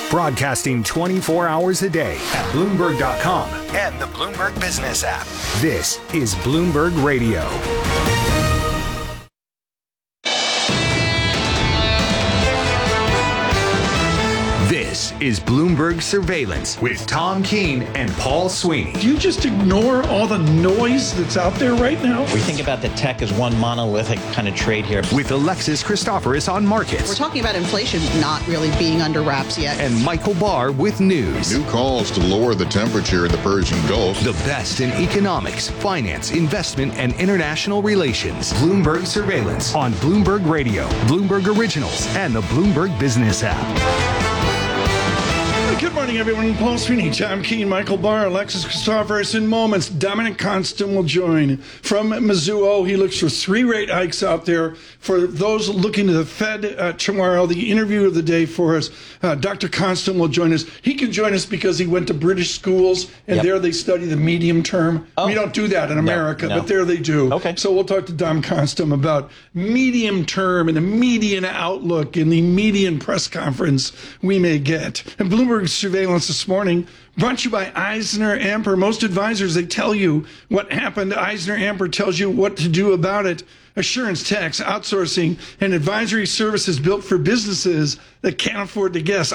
Broadcasting 24 hours a day at Bloomberg.com and the Bloomberg Business app. This is Bloomberg Radio. This is Bloomberg Surveillance with Tom Keene and Paul Sweeney. Do you just ignore all the noise that's out there right now? We think about the tech as one monolithic kind of trade here. With Alexis Christoforous on markets. We're talking about inflation not really being under wraps yet. And Michael Barr with news. New calls to lower the temperature in the Persian Gulf. The best in economics, finance, investment, and international relations. Bloomberg Surveillance on Bloomberg Radio, Bloomberg Originals, and the Bloomberg Business app. Good morning, everyone. Paul Sweeney, Tom Keene, Michael Barr, Alexis Christoforous. In moments, Dominic Constant will join from Mizuho. He looks for 3 rate hikes out there. For those looking to the Fed tomorrow, the interview of the day for us, Dr. Constant will join us. He can join us because he went to British schools, and there they study the medium term. We don't do that in America, but there they do. Okay. So we'll talk to Dom Constant about medium term and the median outlook and the median press conference we may get. And Bloomberg Surveillance this morning brought to you by EisnerAmper. Most advisors, they tell you what happened. EisnerAmper tells you what to do about it. Assurance, tax, outsourcing, and advisory services built for businesses that can't afford to guess.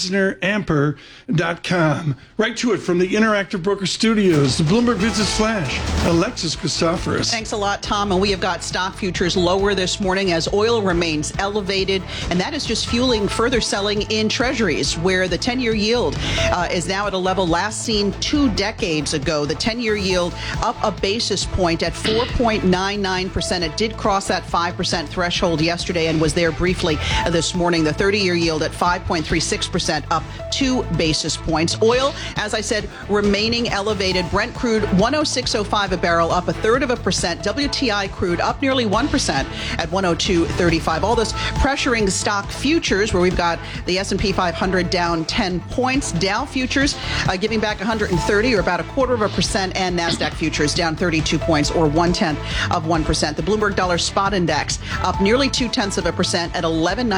EisnerAmper.com. Right to it from the Interactive Broker Studios, the Bloomberg Business Flash, Alexis Christoforous. Thanks a lot, Tom. And we have got stock futures lower this morning as oil remains elevated. And that is just fueling further selling in treasuries, where the 10-year yield is now at a level last seen 2 decades ago. The 10-year yield up a basis point at 4.99%. It did cross that 5% threshold yesterday and was there briefly this morning. The 30-year yield at 5.36%, up 2 basis points. Oil, as I said, remaining elevated. Brent crude 106.05 a barrel, up 1/3%. WTI crude up nearly 1% at 102.35. All this pressuring stock futures, where we've got the S&P 500 down 10 points. Dow futures giving back 130, or about 1/4%, and NASDAQ futures down 32 points, or 0.1%. The Bloomberg Dollar Spot Index up nearly 0.2% at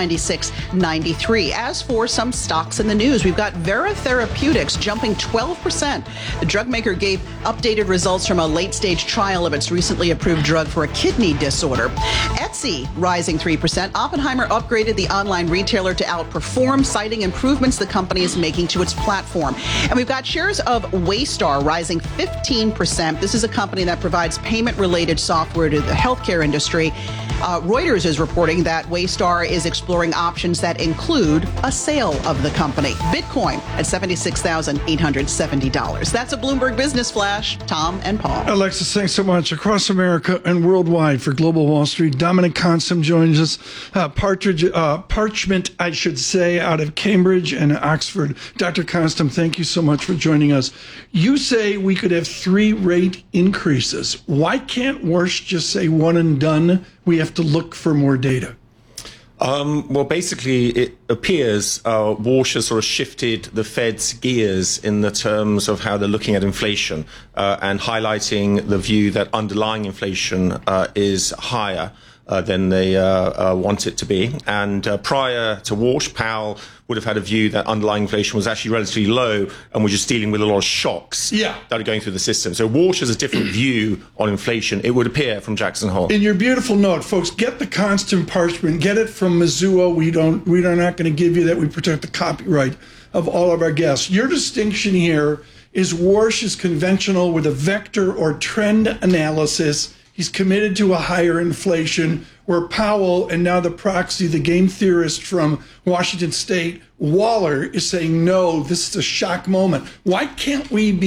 1196.93. As for some stocks in the news, we've got Vera Therapeutics jumping 12%. The drug maker gave updated results from a late-stage trial of its recently approved drug for a kidney disorder. Etsy rising 3%. Oppenheimer upgraded the online retailer to outperform, citing improvements the company is making to its platform. And we've got shares of Waystar rising 15%. This is a company that provides payment-related software to the healthcare industry. Reuters is reporting that Waystar is exploring options that include a sale of the company. Bitcoin at $76,870. That's a Bloomberg Business Flash. Tom and Paul. Alexis, thanks so much. Across America and worldwide for Global Wall Street, Dominic Constant joins us. Parchment, I should say, out of Cambridge and Oxford. Dr. Constant, thank you so much for joining us. You say we could have 3 rate increases. Why can't Warsh just say one and done? We have to look for more data. Well, basically, it appears Warsh has sort of shifted the Fed's gears in the terms of how they're looking at inflation and highlighting the view that underlying inflation is higher than they want it to be. And prior to Warsh, Powell would have had a view that underlying inflation was actually relatively low and we're just dealing with a lot of shocks that are going through the system. So Warsh has a different view on inflation, it would appear, from Jackson Hole. In your beautiful note, folks, get the Constant Parchment. Get it from Mizuho. We are not going to give you that. We protect the copyright of all of our guests. Your distinction here is Warsh is conventional with a vector or trend analysis. He's committed to a higher inflation, where Powell, and now the proxy, the game theorist from Washington State, Waller, is saying, no, this is a shock moment. Why can't we be